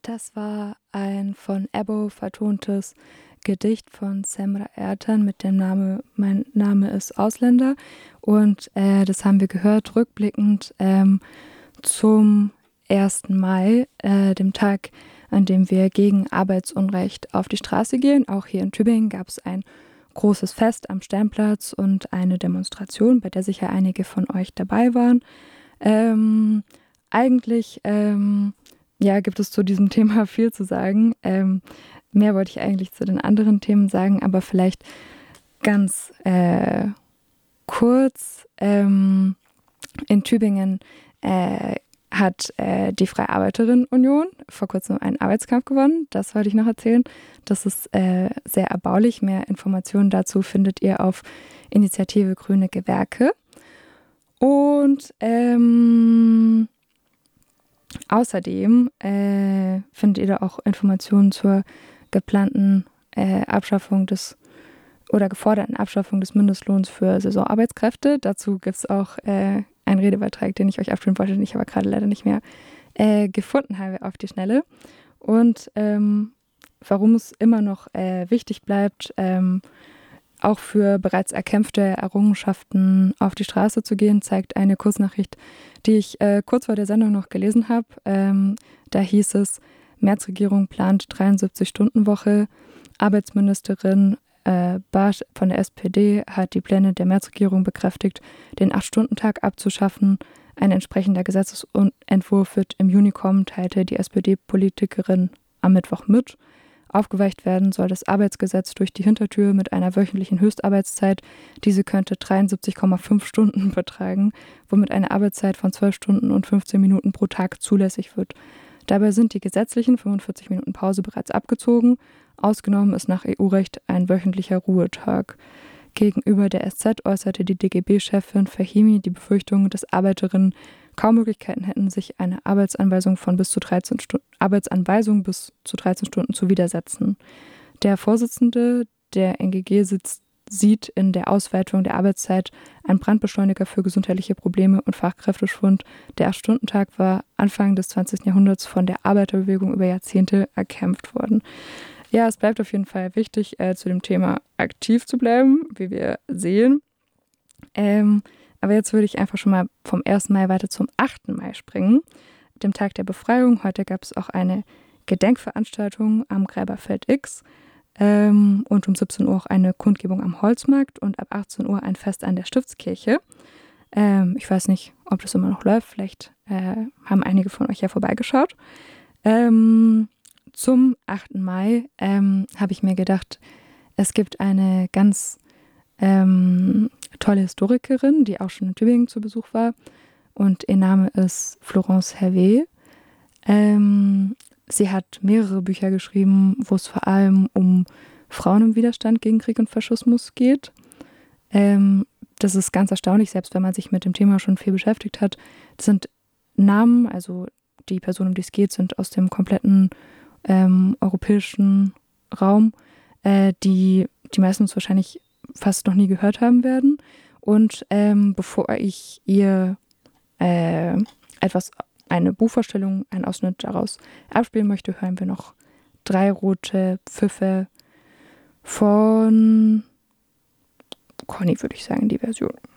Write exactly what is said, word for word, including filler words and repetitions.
Das war ein von Ebbo vertontes Gedicht von Semra Ertan mit dem Namen Mein Name ist Ausländer. Und äh, das haben wir gehört, rückblickend ähm, zum ersten Mai, äh, dem Tag, an dem wir gegen Arbeitsunrecht auf die Straße gehen. Auch hier in Tübingen gab es ein großes Fest am Sternplatz und eine Demonstration, bei der sicher einige von euch dabei waren. Ähm, eigentlich ähm, ja, gibt es zu diesem Thema viel zu sagen. Ähm, mehr wollte ich eigentlich zu den anderen Themen sagen, aber vielleicht ganz äh, kurz. Ähm, in Tübingen äh, hat äh, die Freie Arbeiterinnen-Union vor kurzem einen Arbeitskampf gewonnen. Das wollte ich noch erzählen. Das ist äh, sehr erbaulich. Mehr Informationen dazu findet ihr auf Initiative Grüne Gewerke. Und ähm, außerdem äh, findet ihr da auch Informationen zur geplanten äh, Abschaffung des oder geforderten Abschaffung des Mindestlohns für Saisonarbeitskräfte. Dazu gibt es auch äh, einen Redebeitrag, den ich euch abspielen wollte, den ich aber gerade leider nicht mehr äh, gefunden habe auf die Schnelle. Und ähm, warum es immer noch äh, wichtig bleibt, ähm, auch für bereits erkämpfte Errungenschaften auf die Straße zu gehen, zeigt eine Kurznachricht, die ich äh, kurz vor der Sendung noch gelesen habe. Ähm, da hieß es, Märzregierung plant dreiundsiebzig-Stunden-Woche. Arbeitsministerin äh, Bartsch von der S P D hat die Pläne der Märzregierung bekräftigt, den acht-Stunden-Tag abzuschaffen. Ein entsprechender Gesetzesentwurf wird im Juni kommen, teilte die S P D-Politikerin am Mittwoch mit. Aufgeweicht werden soll das Arbeitsgesetz durch die Hintertür mit einer wöchentlichen Höchstarbeitszeit. Diese könnte dreiundsiebzig Komma fünf Stunden betragen, womit eine Arbeitszeit von zwölf Stunden und fünfzehn Minuten pro Tag zulässig wird. Dabei sind die gesetzlichen fünfundvierzig Minuten Pause bereits abgezogen. Ausgenommen ist nach E U-Recht ein wöchentlicher Ruhetag. Gegenüber der S Z äußerte die D G B-Chefin Fahimi die Befürchtung, dass Arbeiterinnen kaum Möglichkeiten hätten, sich eine Arbeitsanweisung von bis zu dreizehn Stunden, Arbeitsanweisung bis zu dreizehn Stunden zu widersetzen. Der Vorsitzende der N G G sitzt, sieht in der Ausweitung der Arbeitszeit einen Brandbeschleuniger für gesundheitliche Probleme und Fachkräfteschwund. Der acht-Stunden-Tag war Anfang des zwanzigsten Jahrhunderts von der Arbeiterbewegung über Jahrzehnte erkämpft worden. Ja, es bleibt auf jeden Fall wichtig, äh, zu dem Thema aktiv zu bleiben, wie wir sehen. Ähm, aber jetzt würde ich einfach schon mal vom ersten Mai weiter zum achten Mai springen, dem Tag der Befreiung. Heute gab es auch eine Gedenkveranstaltung am Gräberfeld X ähm, und um siebzehn Uhr auch eine Kundgebung am Holzmarkt und ab achtzehn Uhr ein Fest an der Stiftskirche. Ähm, ich weiß nicht, ob das immer noch läuft, vielleicht äh, haben einige von euch ja vorbeigeschaut. Ähm, Zum achten Mai ähm, habe ich mir gedacht, es gibt eine ganz ähm, tolle Historikerin, die auch schon in Tübingen zu Besuch war. Und ihr Name ist Florence Hervé. Ähm, sie hat mehrere Bücher geschrieben, wo es vor allem um Frauen im Widerstand gegen Krieg und Faschismus geht. Ähm, das ist ganz erstaunlich, selbst wenn man sich mit dem Thema schon viel beschäftigt hat. Das sind Namen, also die Personen, um die es geht, sind aus dem kompletten Ähm, europäischen Raum, äh, die die meisten uns wahrscheinlich fast noch nie gehört haben werden. Und ähm, bevor ich ihr äh, etwas, eine Buchvorstellung, einen Ausschnitt daraus abspielen möchte, hören wir noch drei rote Pfiffe von Conny, würde ich sagen, die Version.